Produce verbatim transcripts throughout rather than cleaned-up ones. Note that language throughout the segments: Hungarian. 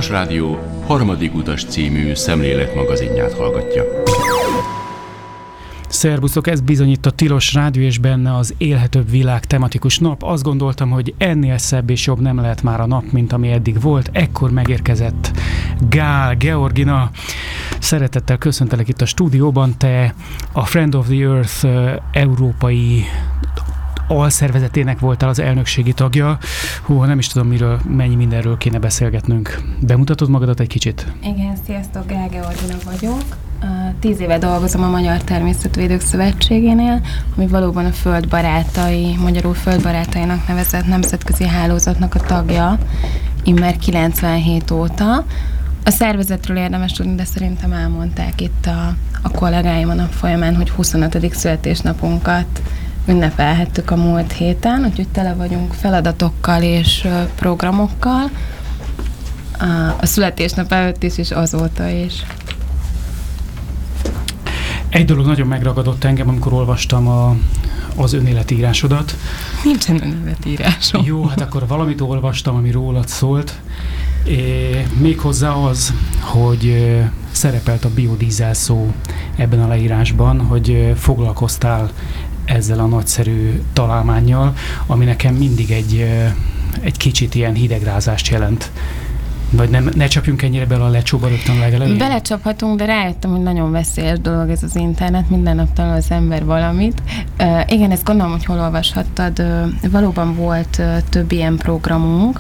Tilos Rádió Harmadik utas című szemléletmagazinját hallgatja. Szerbuszok, ez bizony itt a Tilos Rádió, és benne az Élhetőbb világ tematikus nap. Azt gondoltam, hogy ennél szebb és jobb nem lehet már a nap, mint ami eddig volt. Ekkor megérkezett Gál Georgina. Szeretettel köszöntelek itt a stúdióban. Te a Friend of the Earth európai alszervezetének voltál az elnökségi tagja. Hú, nem is tudom, miről, mennyi mindenről kéne beszélgetnünk. Bemutatod magadat egy kicsit? Igen, sziasztok, Gál Georgina vagyok. Tíz éve dolgozom a Magyar Természetvédők Szövetségénél, ami valóban a Földbarátai, magyarul Földbarátainak nevezett nemzetközi hálózatnak a tagja, immár kilencvenhét óta. A szervezetről érdemes tudni, de szerintem elmondták itt a, a kollégáim a nap folyamán, hogy huszonötödik születésnapunkat ünnepelhettük a múlt héten, úgyhogy tele vagyunk feladatokkal és programokkal. A születésnap előtt is, és azóta is. Egy dolog nagyon megragadott engem, amikor olvastam a, az önéletírásodat. Nincsen önéletírásom. Jó, hát akkor valamit olvastam, ami rólad szólt. É, méghozzá az, hogy szerepelt a biodízel szó ebben a leírásban, hogy foglalkoztál ezzel a nagyszerű találmánnyal, ami nekem mindig egy, egy kicsit ilyen hidegrázást jelent. Vagy nem, ne csapjunk ennyire bele a lecsóba rögtön legelőtt? Belecsaphatunk, de rájöttem, hogy nagyon veszélyes dolog ez az internet, minden nap talál az ember valamit. Uh, igen, ezt gondolom, hogy hol olvashattad. Uh, valóban volt uh, több ilyen programunk,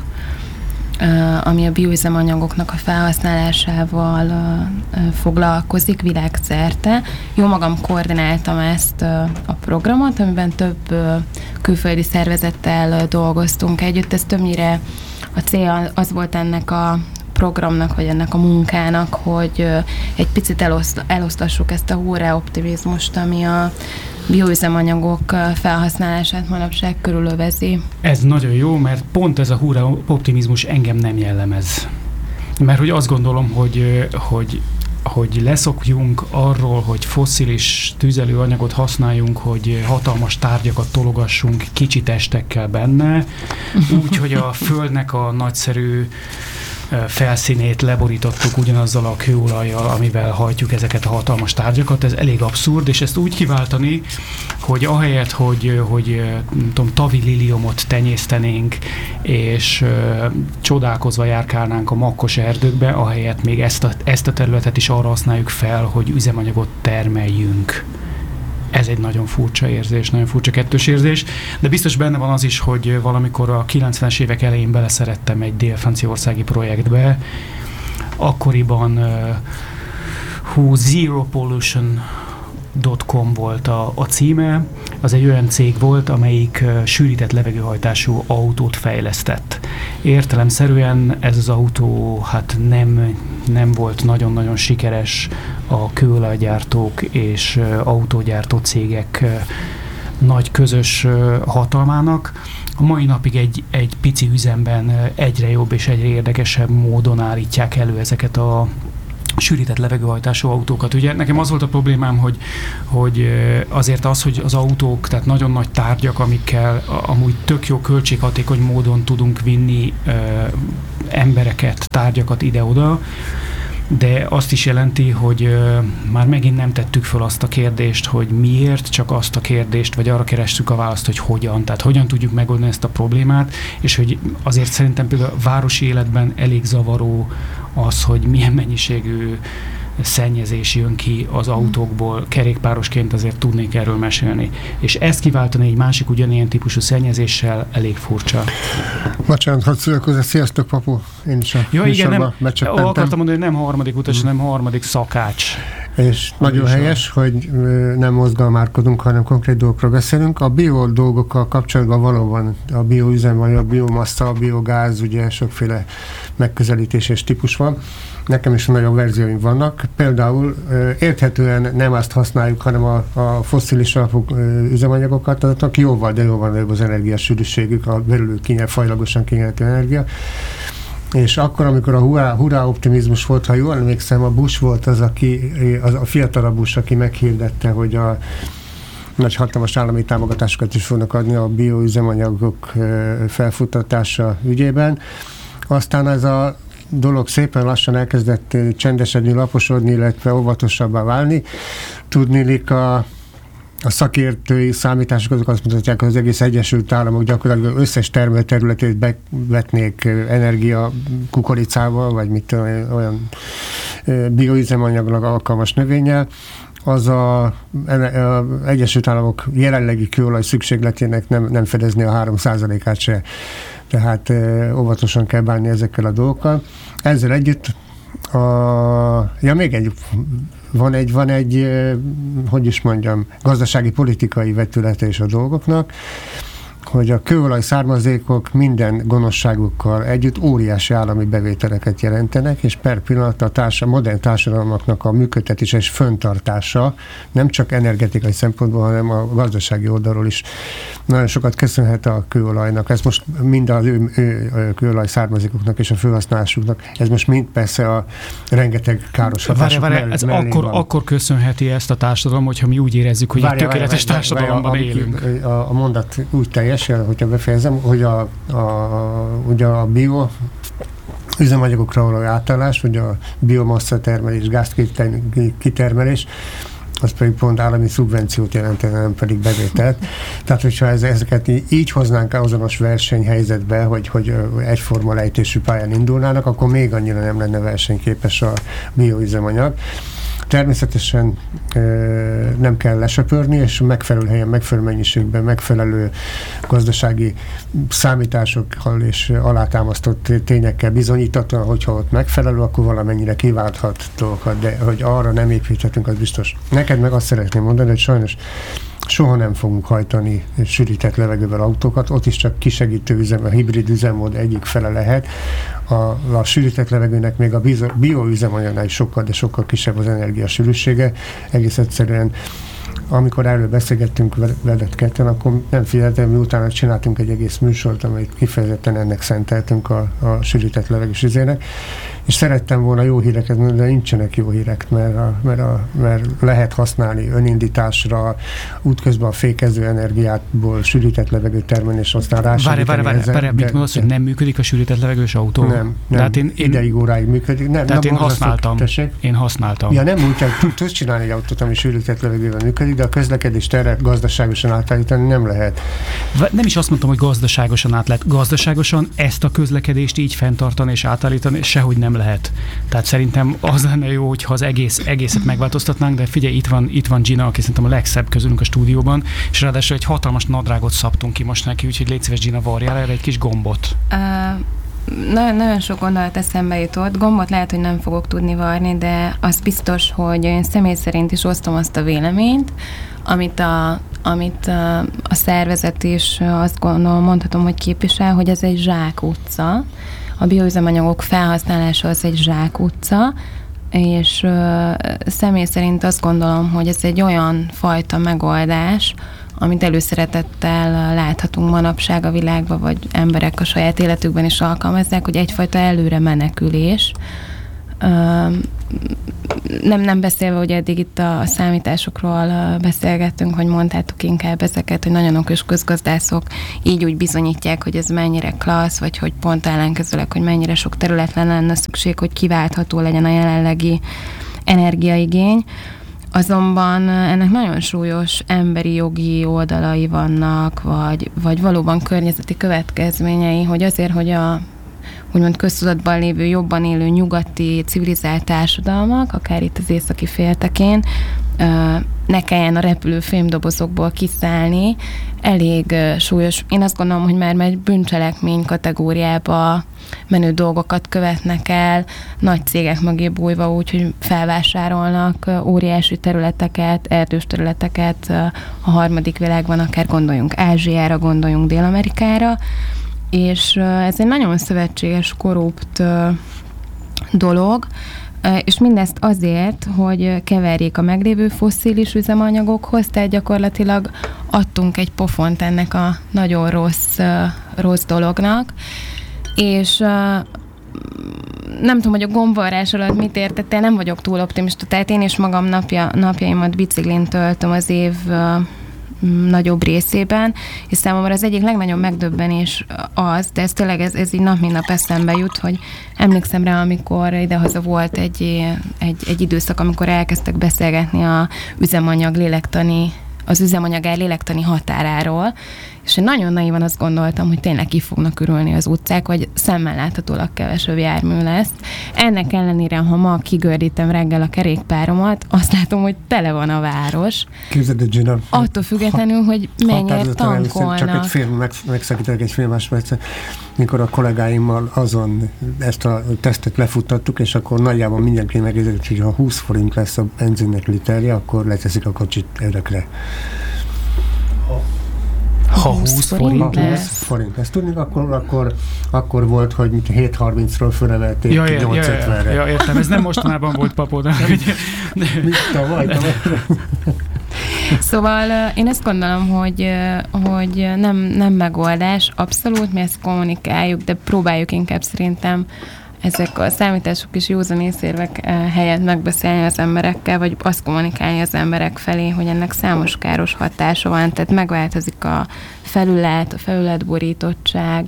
uh, ami a bioüzemanyagoknak a felhasználásával uh, uh, foglalkozik világszerte. Jó magam koordináltam ezt uh, a programot, amiben több uh, külföldi szervezettel uh, dolgoztunk együtt. Ez többnyire a cél az volt ennek a programnak, vagy ennek a munkának, hogy egy picit eloszt, elosztassuk ezt a hurrá optimizmust, ami a bioüzemanyagok felhasználását manapság körülövezi. Ez nagyon jó, mert pont ez a hurrá optimizmus engem nem jellemez. Mert hogy azt gondolom, hogy, hogy hogy leszokjunk arról, hogy fosszilis tüzelőanyagot használjunk, hogy hatalmas tárgyakat tologassunk kicsi testekkel benne, úgy, hogy a Földnek a nagyszerű felszínét leborítottuk ugyanazzal a kőolajjal, amivel hajtjuk ezeket a hatalmas tárgyakat. Ez elég abszurd, és ezt úgy kiváltani, hogy ahelyett, hogy, hogy nem tudom, tavi liliomot tenyésztenénk, és uh, csodálkozva járkálnánk a makkos erdőkbe, ahelyett még ezt a, ezt a területet is arra használjuk fel, hogy üzemanyagot termeljünk. Ez egy nagyon furcsa érzés, nagyon furcsa kettős érzés, de biztos benne van az is, hogy valamikor a kilencvenes évek elején beleszerettem egy dél-franciaországi projektbe. Akkoriban uh, hú, Zero Pollution dot com volt a, a címe. Az egy olyan cég volt, amelyik uh, sűrített levegőhajtású autót fejlesztett. Értelemszerűen ez az autó hát nem, nem volt nagyon-nagyon sikeres a kőolajgyártók és uh, autógyártó cégek uh, nagy közös uh, hatalmának. A mai napig egy, egy pici üzemben uh, egyre jobb és egyre érdekesebb módon állítják elő ezeket a sűrített levegőhajtású autókat. Ugye nekem az volt a problémám, hogy, hogy azért az, hogy az autók, tehát nagyon nagy tárgyak, amikkel amúgy tök jó költséghatékony módon tudunk vinni ö, embereket, tárgyakat ide-oda, de azt is jelenti, hogy ö, már megint nem tettük föl azt a kérdést, hogy miért, csak azt a kérdést, vagy arra kerestük a választ, hogy hogyan. Tehát hogyan tudjuk megoldani ezt a problémát, és hogy azért szerintem például a városi életben elég zavaró az, hogy milyen mennyiségű szennyezés jön ki az autókból. Kerékpárosként azért tudnék erről mesélni. És ezt kiváltani egy másik ugyanilyen típusú szennyezéssel elég furcsa. Bocsánat, hadd szólok hozzá. Sziasztok, Papu! Én is a ja, igen, nem, becsöppentem. Akartam mondani, hogy nem harmadik utas, hmm. hanem harmadik szakács. És a nagyon műsor. Helyes, hogy nem mozgalmárkodunk, hanem konkrét dolgokról beszélünk. A bio dolgokkal kapcsolatban valóban a bioüzemanyag, a biomassa, a biogáz, ugye sokféle megközelítés és típus van. Nekem is nagyon verzióim vannak. Például érthetően nem azt használjuk, hanem a, a fosszilis alapú üzemanyagokat, azoknak jóval, de jóval nagyobb az energiasűrűségük, a belül kinyel, fajlagosan kinyelhető energia. És akkor, amikor a hurrá, hurrá optimizmus volt, ha jól emlékszem, a Bush volt az, aki, az a fiatalabb Bush, aki meghirdette, hogy a nagy hatalmas állami támogatásokat is fognak adni a bioüzemanyagok felfuttatása ügyében. Aztán ez a dolog szépen lassan elkezdett csendesedni, laposodni, illetve óvatosabbá válni. Tudniillik a, a szakértői számítások azok azt mutatják, hogy az egész Egyesült Államok gyakorlatilag összes termelőterületét bevetnék energia kukoricával, vagy mit olyan bioüzemanyagnak alkalmas növényel. Az a, a Egyesült Államok jelenlegi kőolaj szükségletének nem, nem fedezni a három százalékát se. Tehát ö, óvatosan kell bánni ezekkel a dolgokkal. Ezzel együtt a, ja, még egy van egy, van egy ö, hogy is mondjam, gazdasági politikai vetülete is a dolgoknak, hogy a kőolaj származékok minden gonoszságukkal együtt óriási állami bevételeket jelentenek, és per pillanat a társa, modern társadalmaknak a működtetése és föntartása nem csak energetikai szempontból, hanem a gazdasági oldalról is nagyon sokat köszönhet a kőolajnak. Ez most mind az ő, ő kőolaj származékoknak és a felhasználásuknak, ez most mind persze a rengeteg káros hatások várj, várj, ez akkor, akkor köszönheti ezt a társadalom, hogyha mi úgy érezzük, hogy várj, egy tökéletes várj, társadalomban várj, élünk. A, a mondat úgy teljes, hogyha befejezem, hogy a, a, ugye a bio üzemanyagokra való átállás, vagy a biomassa termelés, gáz kitermelés, az pedig pont állami szubvenciót jelentene, nem pedig bevételt. Tehát, hogyha ezeket így hoznánk azonos versenyhelyzetbe, hogy, hogy egyforma lejtésű pályán indulnának, akkor még annyira nem lenne versenyképes a bioüzemanyag. Természetesen e, nem kell lesöpörni, és megfelelő helyen, megfelelő mennyiségben, megfelelő gazdasági számításokkal és alátámasztott tényekkel bizonyítatlan, hogyha ott megfelelő, akkor valamennyire kiválthat dolgokat, de hogy arra nem építhetünk, az biztos. Neked meg azt szeretném mondani, hogy sajnos soha nem fogunk hajtani sűrített levegővel autókat, ott is csak kisegítő üzem, a hibrid üzemmód egyik fele lehet. A, a sűrített levegőnek még a bioüzemanyagnál is sokkal, de sokkal kisebb az energiasűrűsége. Egész egyszerűen amikor erről beszélgettünk veled ketten, akkor nem figyeltem, mi utána csináltunk egy egész műsort, amelyet kifejezetten ennek szenteltünk a, a sűrített levegős izének, és szerettem volna jó híreket mondani, de nincsenek jó hírek, mert, a, mert, a, mert lehet használni önindításra, útközben a fékező energiátból sűrített levegőt termelni, és aztán rásegíteni. Várj, várj, várj, mit mondasz, hogy nem működik a sűrített levegős autó? Nem, nem hát én, ideig óráig működik. Nem, tehát nem én használtam. Én használtam. Ja, nem úgy, hogy tudsz csinálni egy autót, ami sűrített levegővel működik, de a közlekedést erre gazdaságosan átállítani nem lehet. Nem is azt mondtam, hogy gazdaságosan át lehet. Gazdaságosan ezt a közlekedést így fenntartani és átállítani sehogy nem lehet. Tehát szerintem az lenne jó, hogyha az egész, egészet megváltoztatnánk, de figyelj, itt van, itt van Gina, aki szerintem a legszebb közülünk a stúdióban, és ráadásul egy hatalmas nadrágot szabtunk ki most neki, úgyhogy légy szíves, Gina, varjál erre egy kis gombot. Uh, nagyon, nagyon sok gondolat eszembe jutott. Gombot lehet, hogy nem fogok tudni varni, de az biztos, hogy én személy szerint is osztom azt a véleményt, amit a, amit a, a szervezet is azt gondolom, mondhatom, hogy képvisel, hogy ez egy zsákutca. A bioüzemanyagok felhasználása az egy zsákutca, és uh, személy szerint azt gondolom, hogy ez egy olyan fajta megoldás, amit előszeretettel láthatunk manapság a világban, vagy emberek a saját életükben is alkalmazzák, hogy egyfajta előre menekülés. Uh, nem, nem beszélve, hogy eddig itt a számításokról beszélgettünk, hogy mondtátok inkább ezeket, hogy nagyon okos közgazdászok így úgy bizonyítják, hogy ez mennyire klassz, vagy hogy pont ellenkezőleg, hogy mennyire sok területlen lenne szükség, hogy kiváltható legyen a jelenlegi energiaigény. Azonban ennek nagyon súlyos emberi jogi oldalai vannak, vagy, vagy valóban környezeti következményei, hogy azért, hogy a úgymond köztudatban lévő, jobban élő nyugati civilizált társadalmak, akár itt az északi féltekén, ne kelljen a repülő fémdobozokból kiszállni, elég súlyos. Én azt gondolom, hogy már egy bűncselekmény kategóriába menő dolgokat követnek el, nagy cégek mögé bújva úgy, hogy felvásárolnak óriási területeket, erdős területeket a harmadik világban, akár gondoljunk Ázsiára, gondoljunk Dél-Amerikára, és ez egy nagyon szövetséges, korrupt dolog, és mindezt azért, hogy keverjék a meglévő fosszilis üzemanyagokhoz, tehát gyakorlatilag adtunk egy pofont ennek a nagyon rossz, rossz dolognak, és nem tudom, hogy a gombvarrás alatt mit értettél, nem vagyok túl optimista, tehát én is magam napja, napjaimat biciklin töltöm az év nagyobb részében, és számomra az egyik legnagyobb megdöbbenés az, de ez tényleg ez, ez így nap mint nap eszembe jut, hogy emlékszem rá, amikor idehaza volt egy, egy, egy időszak, amikor elkezdtek beszélgetni a üzemanyag lélektani az üzemanyagár lélektani határáról, és én nagyon naivan azt gondoltam, hogy tényleg ki fognak ürülni az utcák, vagy szemmel láthatólag kevesebb jármű lesz. Ennek ellenére, ha ma kigördítem reggel a kerékpáromat, azt látom, hogy tele van a város. Képzeld, Gina. Attól függetlenül, hogy mennyire tankolnak. Csak egy film, meg, megszakítok egy fél másodpercet, mikor a kollégáimmal azon ezt a tesztet lefuttattuk, és akkor nagyjából mindenki megérzi, hogy ha húsz forint lesz a benzinnek literje, akkor leteszik a kocsit örökre. Ha húsz forint lesz. húsz forint. Ezt tudni, akkor, akkor, akkor volt, hogy hét harmincról fölemelték ja, nyolc ötvenre. Ja, ja, értem, ez nem mostanában volt, papod. Mit tavaly? Szóval én azt gondolom, hogy, hogy nem, nem megoldás, abszolút, mi ezt kommunikáljuk, de próbáljuk inkább szerintem ezek a számítások és józan észérvek helyett megbeszélni az emberekkel, vagy azt kommunikálni az emberek felé, hogy ennek számos káros hatása van, tehát megváltozik a felület, a felületborítottság,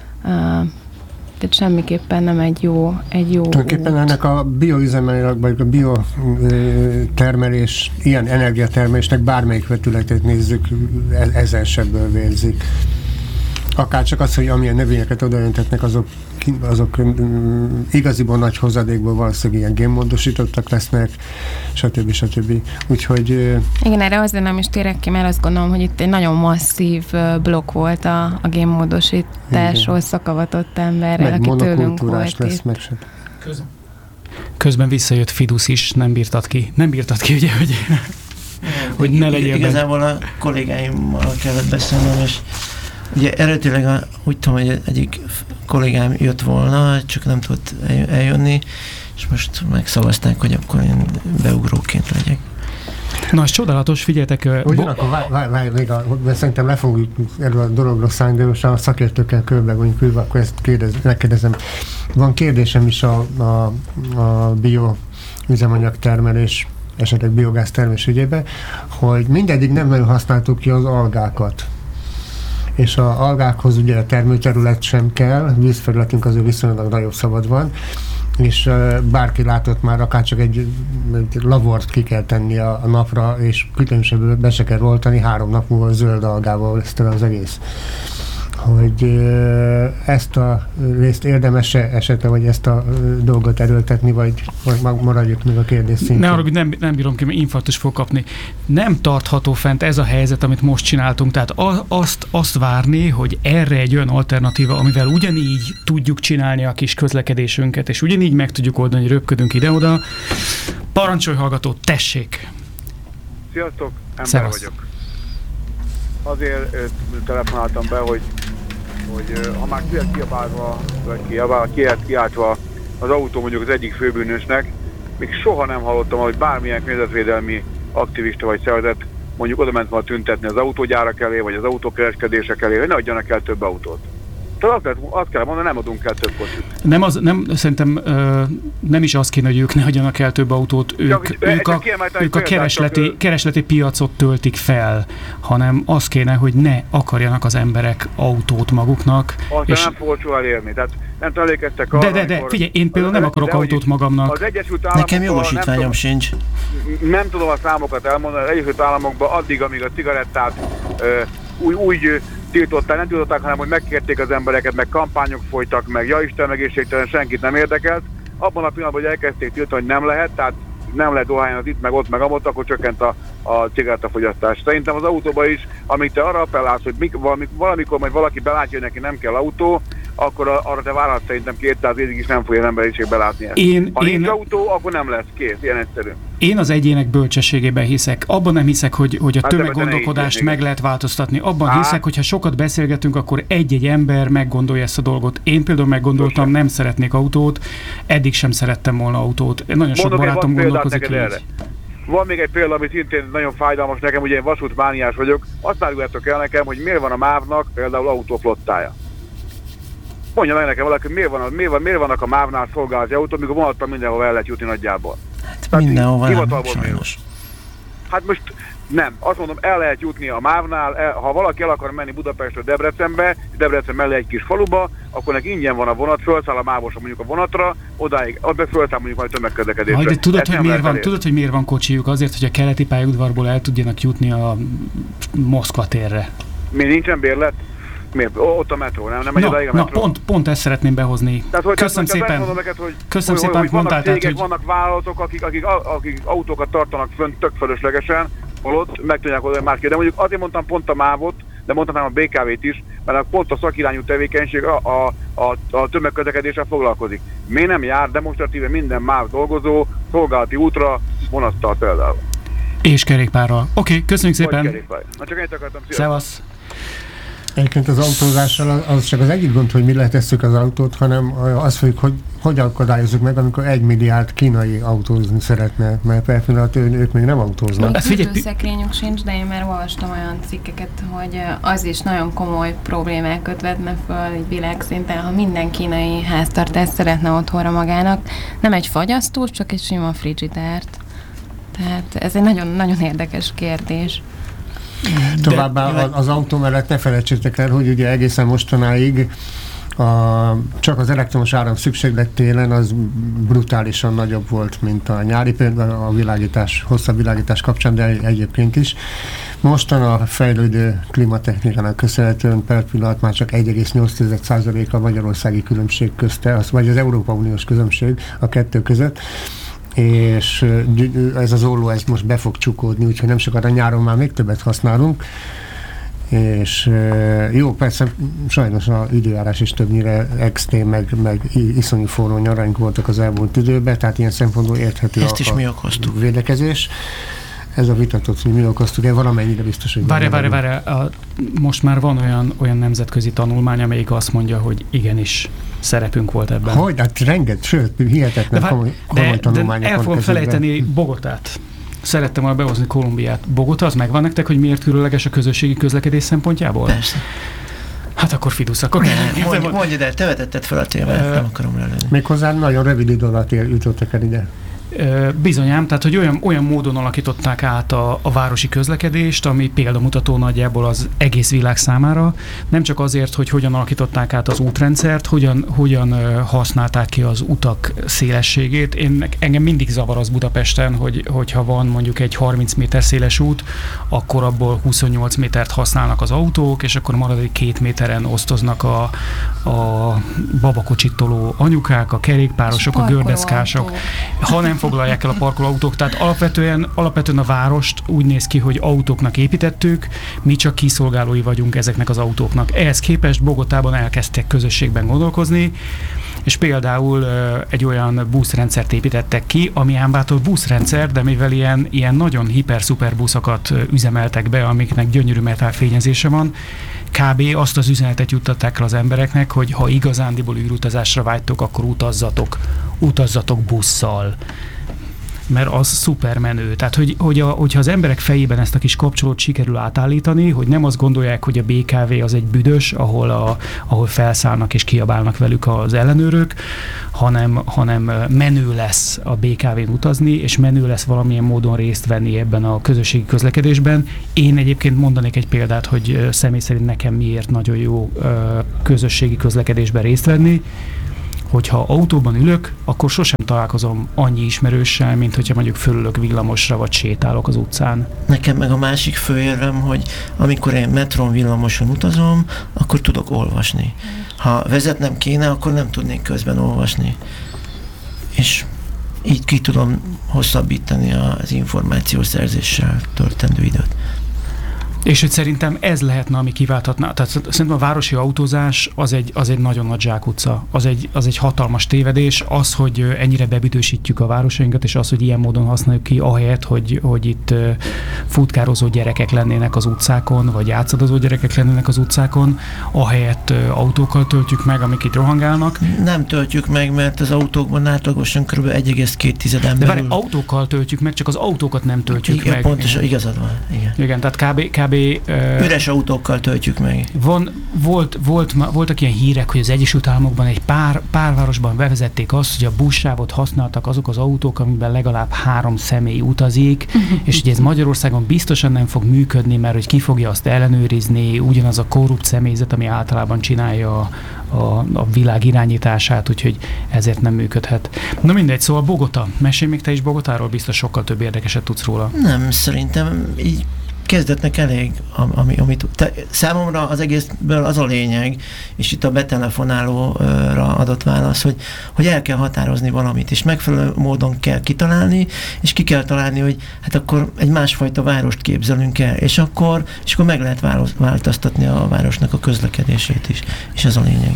tehát semmiképpen nem egy jó, egy jó Tulajdonképpen ennek a bioüzemanyag, vagy a biotermelés, ilyen energiatermelésnek bármelyik vetületét nézzük, ezer sebből vérzik. Akár csak az, hogy amilyen növényeket odaöntetnek, azok, azok um, igaziból nagy hozadékból valószínűleg ilyen génmódosítottak lesznek, stb. stb. Úgyhogy... Uh, Igen, erre azért nem is térek ki, mert azt gondolom, hogy itt egy nagyon masszív blokk volt a, a génmódosításról szakavatott emberrel, aki tőlünk volt lesz, itt. Meg se. Közben. Közben visszajött Fidusz is, nem bírtad ki. Nem bírtad ki, ugye, hogy, hogy ne legyél Igazából benne. A kollégáimmal kellett beszélnem, és ugye eredetileg a, úgy tudom, hogy egyik kollégám jött volna, csak nem tudott eljönni, és most megszavazták, hogy akkor én beugróként legyek. Na, ez csodálatos, figyeljetek. Ugyanakkor várj, várj, várj, még a, szerintem le fogjuk erről a dologról szállni, de most a szakértőkkel körbe vagyunk ülve, akkor ezt kérdez, megkérdezem. Van kérdésem is a, a, a bioüzemanyag termelés, esetleg biogáz termelés ügyében, hogy mindeddig nem nagyon használtuk ki az algákat. És az algákhoz ugye a termőterület sem kell, vízfelületünk azért viszonylag nagyobb szabad van, és uh, bárki látott már, akár csak egy, egy lavort ki kell tenni a, a napra, és különösebből be se kell oltani, három nap múlva zöld algával lesz tele az egész. Hogy uh, ezt a részt érdemes-e esetleg, vagy ezt a uh, dolgot erőltetni, vagy, vagy maradjuk még a kérdés szintén. Ne arra, hogy nem, nem bírom ki, mert infarktus fog kapni. Nem tartható fent ez a helyzet, amit most csináltunk. Tehát a, azt, azt várni, hogy erre egy olyan alternatíva, amivel ugyanígy tudjuk csinálni a kis közlekedésünket, és ugyanígy meg tudjuk oldani, hogy röpködünk ide-oda. Parancsolj, hallgató, tessék! Sziasztok, ember Szevasz. vagyok. Azért ö, telefonáltam be, hogy hogy ha már ki lett kiabálva, vagy kiabálva, ki lett kiáltva az autó mondjuk az egyik főbűnösnek, még soha nem hallottam, hogy bármilyen környezetvédelmi aktivista vagy szervezet mondjuk oda ment volna tüntetni az autógyárak elé, vagy az autókereskedések elé, hogy ne adjanak el több autót. Tehát azt, azt kell mondani, nem adunk el több kocsit. Nem, az, nem, szerintem ö, nem is az kéne, hogy ők ne hagyjanak el több autót, ők, Csak, ők a, ők a keresleti, keresleti piacot töltik fel, hanem az kéne, hogy ne akarjanak az emberek autót maguknak. Azt és nem fogod soha elérni. Tehát nem emlékeztek arra, De, de, de, figyelj, én például nem akarok autót magamnak. Az Egyesült Államokban, nekem jogosítványom nem sincs. Tudom, nem tudom a számokat elmondani, az Egyesült Államokban addig, amíg a cigarettát ö, úgy, úgy tiltották, nem tiltották, hanem hogy megkérték az embereket, meg kampányok folytak, meg ja Isten, meg egészségtelen, senkit nem érdekelt. Abban a pillanatban, hogy elkezdték tiltani, hogy nem lehet, tehát nem lehet dohányozni itt, meg ott, meg amott, akkor csökkent a, a cigarettafogyasztás. Szerintem az autóban is, amíg te arra appellálsz, hogy mik, valami, valamikor majd valaki belátja, hogy neki nem kell autó, akkor a, arra te várhatsz szerintem kétszáz évig is nem fogja az emberiség belátni ezt. Én, ha én... nincs autó, akkor nem lesz, kész, ilyen egyszerű. Én az egyének bölcsességében hiszek. Abban nem hiszek, hogy, hogy a hát tömeggondolkodást meg lehet változtatni. Abban Há. hiszek, hogy ha sokat beszélgetünk, akkor egy-egy ember meggondolja ezt a dolgot. Én például meggondoltam, nem szeretnék autót, eddig sem szerettem volna autót. Nagyon sok Mondom, barátom gondolkozik így. Erre. Van még egy példa, ami szintén nagyon fájdalmas nekem, ugye én vasútmániás vagyok. Azt áruljátok el nekem, hogy miért van a MÁV-nak például autóflottája. Mondja meg nekem valaki, hogy miért, van, miért, van, miért vannak a MÁV-nál szolgálati autó, mikor vonattal mindenhol el lehet jutni nagyjából. Hát mindenhol van, sajnos. Hát most nem. Azt mondom, el lehet jutni a mávnál, el, ha valaki el akar menni Budapestről Debrecenbe, Debrecen mellé egy kis faluba, akkor neki ingyen van a vonat, felszáll a mávosra mondjuk a vonatra, odáig, oda felszáll mondjuk majd tömegközlekedésre. De tudod, hogy miért van, tudod, hogy miért van kocsijuk? Azért, hogy a keleti pályaudvarból el tudjanak jutni a Moszkva térre. Mi nincsen bérlet? Miért? Ott a metró, nem? Nem megy odáig a metró? Na, pont, pont ezt szeretném behozni. Tehát, hogy Köszönöm tehát, szépen. Mondom neked, hogy, Köszönöm hogy, szépen, hogy mondtál, vannak cégek, tehát, hogy... vannak vállalatok, akik, akik, akik autókat tartanak fönn tök fölöslegesen, holott meg tudják oda másképp. De mondjuk azért mondtam pont a mávot, de mondtam a bé ká vét is, mert pont a szakirányú tevékenység a, a, a, a tömegközlekedéssel foglalkozik. Miért nem jár demonstratíve minden MÁV dolgozó szolgálati útra vonattal például? És kerékpárral. Oké, okay, köszönjük szépen. Na csak ennyit akartam. Szevasz. Egyébként az autózással az csak az egyik gond, hogy mi letesszük az autót, hanem azt fogjuk, hogy hogy akadályozzuk meg, amikor egy milliárd kínai autózni szeretne, mert per pillanat ők még nem autóznak. Fürdőszekrényük sincs, de én már olvastam olyan cikkeket, hogy az is nagyon komoly problémákat vetne föl egy világszinten, ha minden kínai háztartás szeretne otthonra magának, nem egy fagyasztót, csak egy sima frigidárt. Tehát ez egy nagyon-nagyon érdekes kérdés. Továbbá az autó mellett ne felejtsétek el, hogy ugye egészen mostanáig a, csak az elektromos áram szükséglet télen az brutálisan nagyobb volt, mint a nyári, például a világítás, hosszabb világítás kapcsán, de egyébként is. Mostan a fejlődő klimatechnikának köszönhetően per pillanat már csak egy egész nyolc százalék a magyarországi különbség közte, az, vagy az Európa Uniós különbség a kettő között, és ez az olló ez most be fog csukódni, úgyhogy nem sokára nyáron már még többet használunk, és jó, persze sajnos az időjárás is többnyire extrém, meg, meg iszonyú forró nyaraink voltak az elmúlt időben, tehát ilyen szempontból érthető Ezt is a, mi okoztuk. a védekezés. Ez a vitatott, hogy mi okoztuk, én valamennyire biztos, hogy... Várj, várj, várj, most már van olyan, olyan nemzetközi tanulmány, amelyik azt mondja, hogy igenis szerepünk volt ebben. Hogy? Hát renget, sőt, hihetetlen de, komoly, komoly de, tanulmányok. De el fogom felejteni Bogotát. Szerettem volna behozni Kolumbiát. Bogota, az megvan nektek, hogy miért különleges a közösségi közlekedés szempontjából? Persze. Hát akkor fidusz, akkor mondj, mondj ide, te vetetted fel a témát, uh, nem akarom lelőni. Méghozzá nagyon rövid idő alatt jutottak el ide. Bizonyám, tehát hogy olyan, olyan módon alakították át a, a városi közlekedést, ami példamutató nagyjából az egész világ számára, nem csak azért, hogy hogyan alakították át az útrendszert, hogyan, hogyan használták ki az utak szélességét. Én, engem mindig zavar az Budapesten, hogy, hogyha van mondjuk egy harminc méter széles út, akkor abból huszonnyolc métert használnak az autók, és akkor maradék két méteren osztoznak a, a babakocsit toló anyukák, a kerékpárosok, a gördeszkások. Ha nem foglalják el a parkolóautók, tehát alapvetően, alapvetően a várost úgy néz ki, hogy autóknak építettük, mi csak kiszolgálói vagyunk ezeknek az autóknak. Ehhez képest Bogotában elkezdtek közösségben gondolkozni, és például egy olyan buszrendszert építettek ki, ami ám bátor buszrendszer, de mivel ilyen, ilyen nagyon hiper-szuper buszokat üzemeltek be, amiknek gyönyörű metálfényezése van, kb. Azt az üzenetet juttatták el az embereknek, hogy ha igazándiból űrutazásra vágytok, akkor utazzatok, utazzatok busszal. Mert az szuper menő. Tehát, hogy, hogy a, hogyha az emberek fejében ezt a kis kapcsolót sikerül átállítani, hogy nem azt gondolják, hogy a bé ká vé az egy büdös, ahol, a, ahol felszállnak és kiabálnak velük az ellenőrök, hanem, hanem menő lesz a bé ká vén utazni, és menő lesz valamilyen módon részt venni ebben a közösségi közlekedésben. Én egyébként mondanék egy példát, hogy személy szerint nekem miért nagyon jó közösségi közlekedésben részt venni. Hogyha autóban ülök, akkor sosem találkozom annyi ismerőssel, mint hogyha mondjuk fölülök villamosra, vagy sétálok az utcán. Nekem meg a másik főérvem, hogy amikor én metron villamoson utazom, akkor tudok olvasni. Ha vezetnem kéne, akkor nem tudnék közben olvasni. És így ki tudom hosszabbítani az információszerzéssel töltendő időt. És hogy szerintem ez lehetne, ami kiválthatná. Tehát szerintem a városi autózás az egy, az egy nagyon nagy zsákutca. Az egy, az egy hatalmas tévedés. Az, hogy ennyire bebüdösítjük a városainkat, és az, hogy ilyen módon használjuk ki, ahelyett, hogy, hogy itt futkározó gyerekek lennének az utcákon, vagy játszadozó gyerekek lennének az utcákon, ahelyett autókkal töltjük meg, amik itt rohangálnak. Nem töltjük meg, mert az autókban átlagosan kb. egy egész két ember. De várj, autókkal töltjük meg, csak az autókat nem töltjük igen, meg. Pontosan, igazad van. Igen, igen tehát kb. kb kb. Uh, Üres autókkal töltjük meg. Van, volt, volt, voltak ilyen hírek, hogy az Egyesült Államokban egy pár, pár városban bevezették azt, hogy a buszsávot használtak azok az autók, amiben legalább három személy utazik, és ugye ez Magyarországon biztosan nem fog működni, mert hogy ki fogja azt ellenőrizni, ugyanaz a korrupt személyzet, ami általában csinálja a, a, a világ irányítását, úgyhogy ezért nem működhet. Na mindegy, szóval Bogota. Mesélj még te is Bogotáról, biztos sokkal több érdekeset tudsz róla. Nem, szerintem így kezdetnek elég, ami, amit te, számomra az egészből az a lényeg, és itt a betelefonálóra adott válasz, hogy, hogy el kell határozni valamit, és megfelelő módon kell kitalálni, és ki kell találni, hogy hát akkor egy másfajta várost képzelünk el, és akkor, és akkor meg lehet változtatni a városnak a közlekedését is, és ez a lényeg.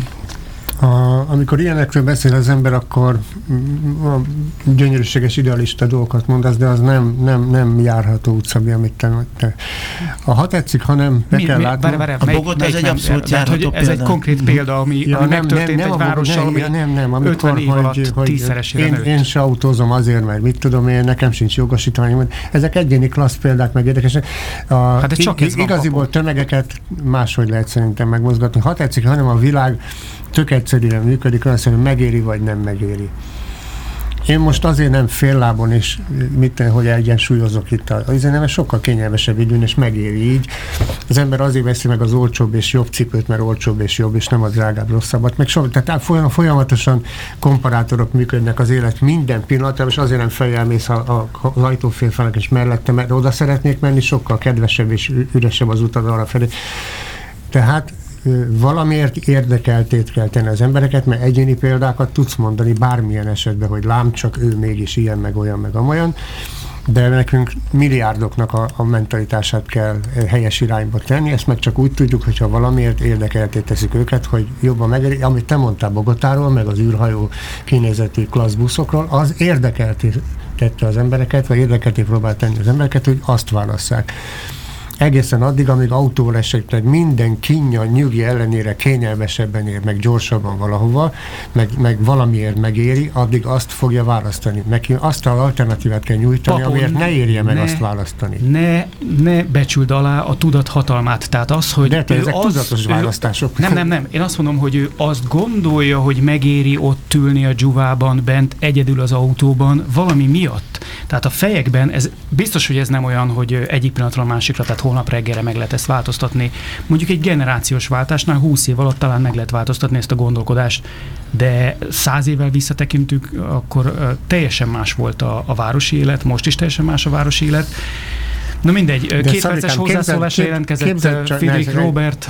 A, amikor ilyenekről beszél az ember, akkor a gyönyörűséges idealista dolgokat mondasz, de az nem, nem, nem járható utcabi, amit te, te. A ha tetszik, ha nem, be mi, kell mi, látni. Várj, várj, a Bogota ez egy abszolút járható példa. Ez egy konkrét példa, ami, ja, ami nem, megtörtént nem, egy nem, várossal, ami nem, nem, nem, amikor, ötven év alatt hogy, tízszeresére én, nőtt. én se autózom azért, mert mit tudom én, nekem sincs jogosítványom. Ezek egyéni klassz példák, meg érdekesek. A, hát ez csak ez igaziból van, tömegeket máshogy lehet szerintem megmozgatni. Ha tetszik, hanem a világ tök egyszerűen működik, olyan szerint megéri, vagy nem megéri. Én most azért nem fél lábon is, mit, hogy egyensúlyozok itt, azért nem, sokkal kényelmesebb időn, és megéri így. Az ember azért veszi meg az olcsóbb és jobb cipőt, mert olcsóbb és jobb, és nem a drágább rosszabbat. Meg so, tehát folyamatosan komparátorok működnek az élet minden pillanatban, és azért nem fejelmész a, a, az ajtófélfának és mellette, mert oda szeretnék menni, sokkal kedvesebb és üresebb az utad arra felé. Tehát valamiért érdekeltét kell tenni az embereket, mert egyéni példákat tudsz mondani bármilyen esetben, hogy lám csak ő mégis ilyen, meg olyan, meg amolyan, de nekünk milliárdoknak a, a mentalitását kell helyes irányba tenni, ezt meg csak úgy tudjuk, hogyha valamiért érdekeltét teszik őket, hogy jobban megéri, amit te mondtál Bogotáról, meg az űrhajó kinézetű klasszbuszokról, az érdekelté tette az embereket, vagy érdekelté próbált tenni az embereket, hogy azt válasszák. Egészen addig, amíg autóra esetleg minden kínja, nyugi ellenére kényelmesebben ér, meg gyorsabban valahova, meg, meg valamiért megéri, addig azt fogja választani. Neki azt az alternatívát kell nyújtani, Papon, amiért ne érje meg ne, azt választani. Ne, ne becsüld alá a tudat hatalmát. Tehát az, hogy de ezek az, tudatos ő, választások. Nem, nem, nem. Én azt mondom, hogy ő azt gondolja, hogy megéri ott ülni a dzsuvában, bent egyedül az autóban, valami miatt. Tehát a fejekben, ez biztos, hogy ez nem olyan, hogy egyik pillanatról a másikra, tehát holnap reggelre meg lehet ezt változtatni. Mondjuk egy generációs váltásnál húsz év alatt talán meg lehet változtatni ezt a gondolkodást, de száz évvel visszatekintünk, akkor uh, teljesen más volt a, a városi élet, most is teljesen más a városi élet. Na mindegy, de két perces hozzászólásra jelentkezett Friedrich Robert.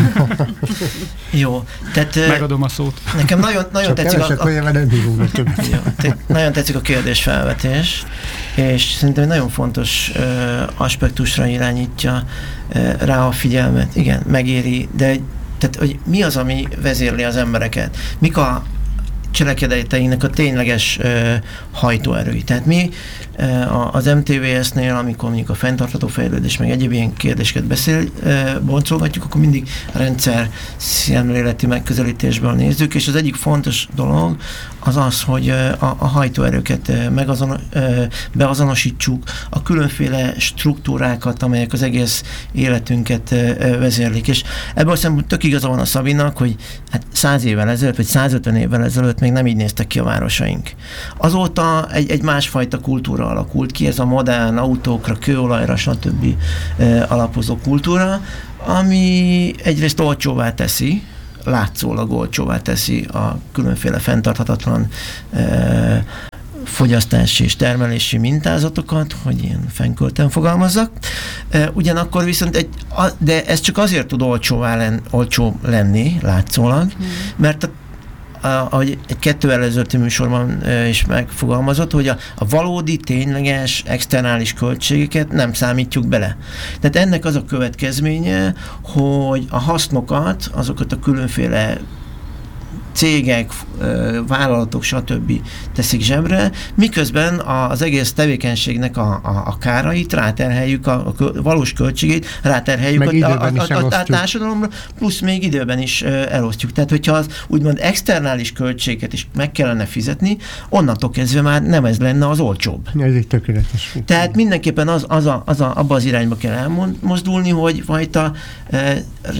Jó, tehát... Megadom a szót. Nekem nagyon, nagyon tetszik a, a, jó, te, nagyon tetszik a kérdésfelvetés, és szerintem egy nagyon fontos uh, aspektusra irányítja uh, rá a figyelmet. Igen, megéri, de tehát, hogy mi az, ami vezérli az embereket? Mik a cselekedeteinek a tényleges uh, hajtóerői. Tehát mi uh, az em té vé es-nél, amikor mondjuk a fenntartható fejlődés, meg egyéb ilyen kérdéseket beszél, uh, boncolgatjuk, akkor mindig rendszer szemléleti megközelítésből nézzük, és az egyik fontos dolog az az, hogy uh, a, a hajtóerőket uh, megazon, uh, beazonosítsuk, a különféle struktúrákat, amelyek az egész életünket uh, vezérlik. És ebből szemben tök igaza van a Szabinak, hogy hát száz évvel ezelőtt, vagy százötven évvel ezelőtt még nem így néztek ki a városaink. Azóta egy, egy másfajta kultúra alakult ki, ez a modern autókra, kőolajra, stb. Alapozó kultúra, ami egyrészt olcsóvá teszi, látszólag olcsóvá teszi a különféle fenntarthatatlan e, fogyasztási és termelési mintázatokat, hogy ilyen fenkölten fogalmazzak. E, ugyanakkor viszont egy, a, de ez csak azért tud olcsóvá len, olcsó lenni, látszólag, hmm. mert a ahogy egy kettő előzőti műsorban is megfogalmazott, hogy a, a valódi, tényleges, externális költségeket nem számítjuk bele. Tehát ennek az a következménye, hogy a hasznokat, azokat a különféle cégek, vállalatok, stb. Teszik zsebre, miközben az egész tevékenységnek a, a, a kárait ráterheljük, a, a valós költségét ráterheljük a, a, a, a, a társadalomra, plusz még időben is elosztjuk. Tehát, hogyha az úgymond externális költséget is meg kellene fizetni, onnantól kezdve már nem ez lenne az olcsóbb. Ez egy tökéletes. Tehát mindenképpen az, az, a, az a, abba az irányba kell elmozdulni, hogy fajta e,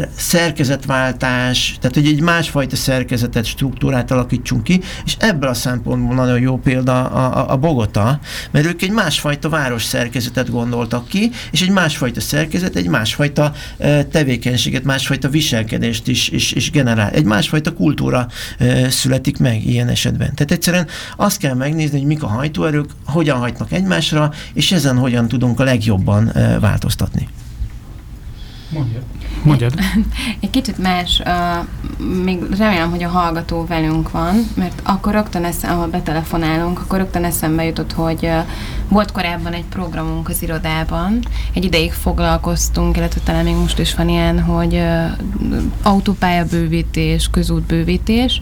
szerkezetváltás, tehát hogy egy másfajta szerkezetet, struktúrát alakítsunk ki, és ebből a szempontból nagyon jó példa a, a, a Bogota, mert ők egy másfajta város szerkezetet gondoltak ki, és egy másfajta szerkezet, egy másfajta e, tevékenységet, másfajta viselkedést is, is, is generál. Egy másfajta kultúra e, születik meg ilyen esetben. Tehát egyszerűen azt kell megnézni, hogy mik a hajtóerők, hogyan hajtnak egymásra, és ezen hogyan tudunk a legjobban e, változtatni. Mondjad. Mondjad. Egy kicsit más, uh, még remélem, hogy a hallgató velünk van, mert akkor rögtön eszembe, ha betelefonálunk, akkor rögtön eszembe jutott, hogy uh, volt korábban egy programunk az irodában, egy ideig foglalkoztunk, illetve talán még most is van ilyen, hogy uh, autópályabővítés, közútbővítés,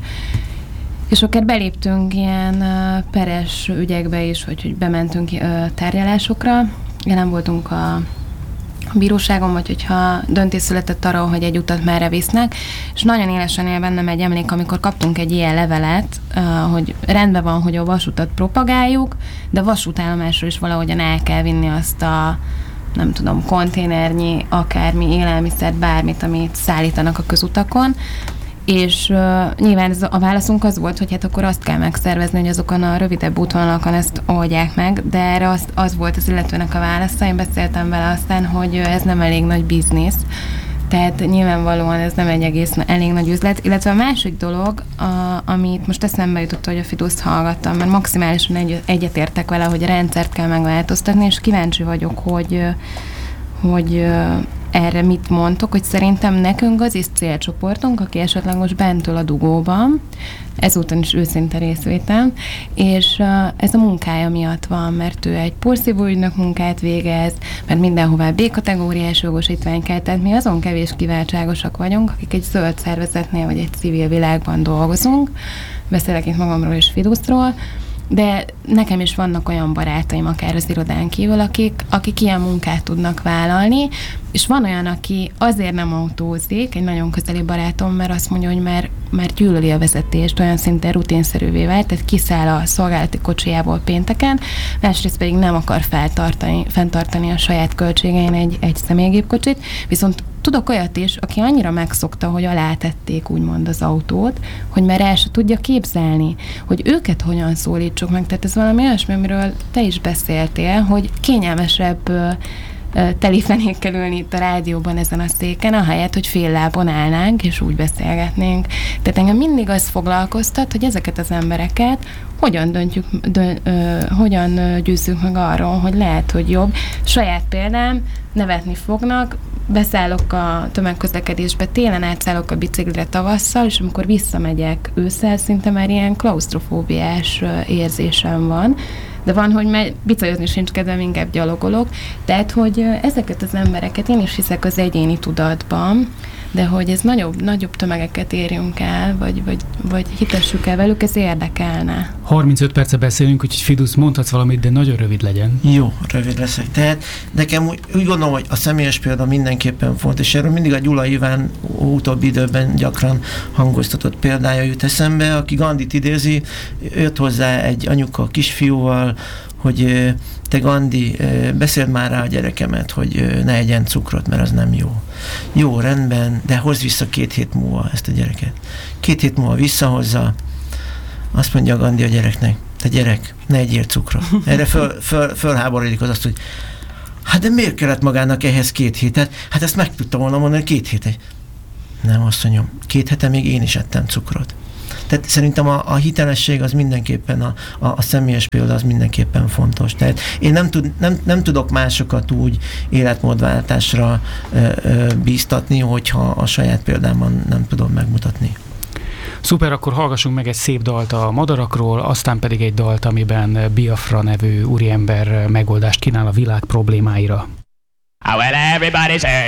és akár beléptünk ilyen uh, peres ügyekbe is, hogy, hogy bementünk uh, tárgyalásokra, jelen voltunk a bíróságon, vagy hogyha döntés született arról, hogy egy utat merre visznek, és nagyon élesen él bennem egy emlék, amikor kaptunk egy ilyen levelet, hogy rendben van, hogy a vasutat propagáljuk, de vasútállomásról is valahogyan el kell vinni azt a, nem tudom, konténernyi, akármi élelmiszert, bármit, amit szállítanak a közutakon, és uh, nyilván ez a válaszunk az volt, hogy hát akkor azt kell megszervezni, hogy azokon a rövidebb útvonalakon ezt oldják meg, de erre az, az volt az illetőnek a válasza, én beszéltem vele aztán, hogy ez nem elég nagy biznisz, tehát nyilvánvalóan ez nem egy egész elég nagy üzlet, illetve a másik dolog, a, amit most eszembe jutott, hogy a Fiduszt hallgattam, mert maximálisan egy, egyetértek vele, hogy a rendszert kell megváltoztatni, és kíváncsi vagyok, hogy, hogy erre mit mondtok, hogy szerintem nekünk az is célcsoportunk, aki esetleg most bentül a dugóban, ezúton is őszinte részvétel, és uh, ez a munkája miatt van, mert ő egy porszívó ügynök munkát végez, mert mindenhová B-kategóriás jogosítvány kell, tehát mi azon kevés kiváltságosak vagyunk, akik egy zöld szervezetnél vagy egy civil világban dolgozunk, beszélek itt magamról és Fiduszról, de nekem is vannak olyan barátaim, akár az irodán kívül, akik, akik ilyen munkát tudnak vállalni, és van olyan, aki azért nem autózik, egy nagyon közeli barátom, mert azt mondja, hogy már, már gyűlöli a vezetést, olyan szinte rutinszerűvé vált, tehát kiszáll a szolgálati kocsijából pénteken, másrészt pedig nem akar feltartani, fenntartani a saját költségein egy, egy személygépkocsit, viszont tudok olyat is, aki annyira megszokta, hogy alátették úgymond az autót, hogy már el se tudja képzelni, hogy őket hogyan szólítsuk meg. Tehát ez valami olyasmi, amiről te is beszéltél, hogy kényelmesebb telifenékkel ülni itt a rádióban ezen a széken, ahelyett, hogy fél lábon állnánk, és úgy beszélgetnénk. Tehát engem mindig az foglalkoztat, hogy ezeket az embereket hogyan döntjük, dö, ö, hogyan győzzük meg arról, hogy lehet, hogy jobb. Saját példám, nevetni fognak, beszállok a tömegközlekedésbe, télen átszállok a biciklire tavasszal, és amikor visszamegyek ősszel, szinte már ilyen klausztrofóbiás érzésem van, de van, hogy már bicajlozni sincs kedvem, inkább gyalogolok. Tehát, hogy ezeket az embereket, én is hiszek az egyéni tudatban, de hogy ez nagyobb, nagyobb tömegeket érjünk el, vagy, vagy, vagy hitessük el velük, ez érdekelne. harmincöt perce beszélünk, úgyhogy Fidusz, mondhatsz valamit, de nagyon rövid legyen. Jó, rövid leszek. Tehát nekem úgy, úgy gondolom, hogy a személyes példa mindenképpen fontos, és erről mindig a Gyula Iván utóbbi időben gyakran hangoztatott példája jut eszembe, aki Gandhit idézi, jött hozzá egy anyuka kisfiúval, hogy te Gandhi, beszéld már rá a gyerekemet, hogy ne egyen cukrot, mert az nem jó. Jó, rendben, de hozz vissza két hét múlva ezt a gyereket. Két hét múlva visszahozza, azt mondja Gandhi a gyereknek, te gyerek, ne egyél cukrot. Erre föl, föl, fölháborodik az azt, hogy hát de miért kellett magának ehhez két hétet? Hát ezt meg tudta volna mondani, két hétet. Nem, azt mondjam, két hete még én is ettem cukrot. Tehát szerintem a, a hitelesség az mindenképpen, a, a, a személyes példa az mindenképpen fontos. Tehát én nem, tud, nem, nem tudok másokat úgy életmódváltásra ö, ö, bíztatni, hogyha a saját példámban nem tudom megmutatni. Szuper, akkor hallgassunk meg egy szép dalt a madarakról, aztán pedig egy dalt, amiben Biafra nevű úriember megoldást kínál a világ problémáira. Well, everybody's